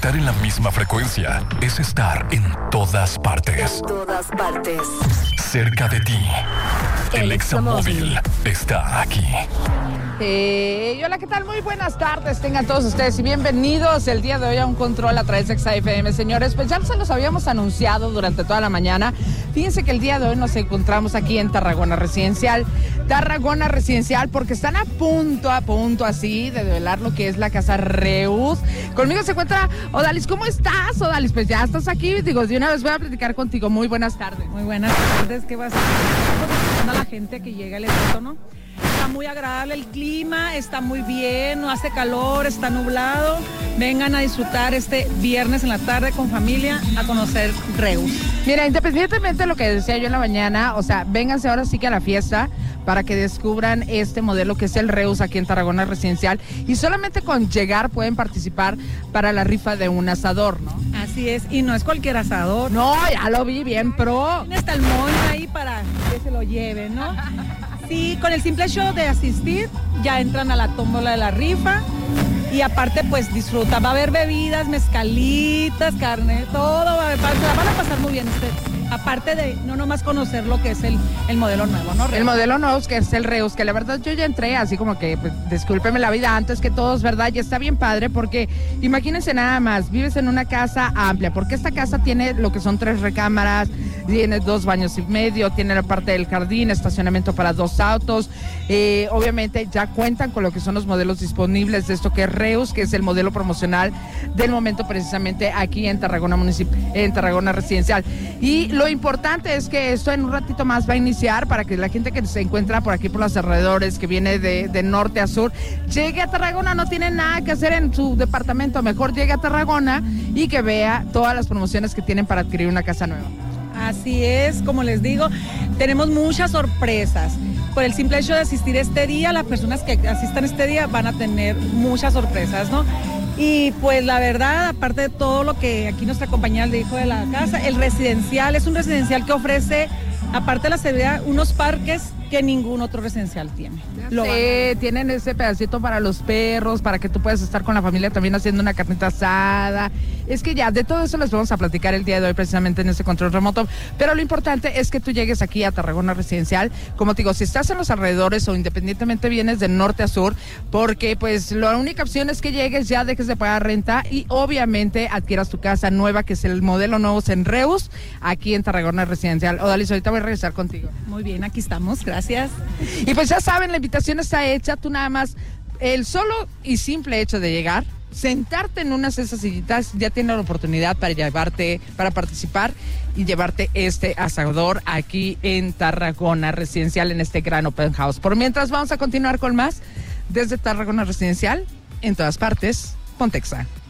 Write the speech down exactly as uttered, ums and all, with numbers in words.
Estar en la misma frecuencia es estar en todas partes. En todas partes. Cerca de ti. El, el Examóvil está aquí. Hey, hola, ¿qué tal? Muy buenas tardes, tengan todos ustedes y bienvenidos el día de hoy a Un Control a través de Exa F M. Señores, pues ya se los habíamos anunciado durante toda la mañana. Fíjense que el día de hoy nos encontramos aquí en Tarragona Residencial. Tarragona Residencial, porque están a punto, a punto así de develar lo que es la Casa Reus. Conmigo se encuentra Odalis. ¿Cómo estás, Odalis? Pues ya estás aquí, digo, de una vez voy a platicar contigo. Muy buenas tardes. Muy buenas tardes, ¿qué vas a hacer? A la gente que llega al evento, ¿no? Está muy agradable el clima, está muy bien, no hace calor, está nublado. Vengan a disfrutar este viernes en la tarde con familia a conocer Reus. Mira, independientemente de lo que decía yo en la mañana, o sea, vénganse ahora sí que a la fiesta para que descubran este modelo que es el Reus aquí en Tarragona Residencial. Y solamente con llegar pueden participar para la rifa de un asador, ¿no? Así es, y no es cualquier asador. No, ya lo vi, bien pro. Está el moño ahí para que se lo lleven, ¿no? Sí, con el simple hecho de asistir, ya entran a la tómbola de la rifa. Y aparte, pues disfruta, va a haber bebidas, mezcalitas, carne, todo, va a haber, se la van a pasar muy bien ustedes. Aparte de no nomás conocer lo que es el, el modelo nuevo, ¿no? Reus. El modelo nuevo que es el Reus, que la verdad yo ya entré así como que, pues, discúlpeme la vida antes que todos, ¿verdad? Ya está bien padre porque imagínense nada más, vives en una casa amplia, porque esta casa tiene lo que son tres recámaras, tiene dos baños y medio, tiene la parte del jardín, estacionamiento para dos autos, eh, obviamente ya cuentan con lo que son los modelos disponibles de esto que es Reus, que es el modelo promocional del momento precisamente aquí en Tarragona Municipio, en Tarragona Residencial. Y lo importante es que esto en un ratito más va a iniciar para que la gente que se encuentra por aquí por los alrededores, que viene de, de norte a sur, llegue a Tarragona, no tiene nada que hacer en su departamento, mejor llegue a Tarragona y que vea todas las promociones que tienen para adquirir una casa nueva. Así es, como les digo, tenemos muchas sorpresas. Por el simple hecho de asistir este día, las personas que asistan este día van a tener muchas sorpresas, ¿no? Y pues la verdad, aparte de todo lo que aquí nuestra compañera le dijo de la casa, el residencial es un residencial que ofrece, aparte de la seguridad, unos parques que ningún otro residencial tiene. Lo sí, tienen ese pedacito para los perros, para que tú puedas estar con la familia también haciendo una carnita asada. Es que ya, de todo eso les vamos a platicar el día de hoy precisamente en este control remoto, pero lo importante es que tú llegues aquí a Tarragona Residencial, como te digo, si estás en los alrededores o independientemente vienes de norte a sur, porque pues la única opción es que llegues, ya dejes de pagar renta y obviamente adquieras tu casa nueva, que es el modelo nuevo en Reus, aquí en Tarragona Residencial. Odalis, ahorita voy a regresar contigo. Muy bien, aquí estamos, gracias. Y pues ya saben, la invitación está hecha, tú nada más, el solo y simple hecho de llegar, sentarte en unas de esas sillitas, ya tienes la oportunidad para llevarte, para participar y llevarte este asador aquí en Tarragona Residencial, en este gran open house. Por mientras vamos a continuar con más desde Tarragona Residencial, en todas partes, ponte Exa.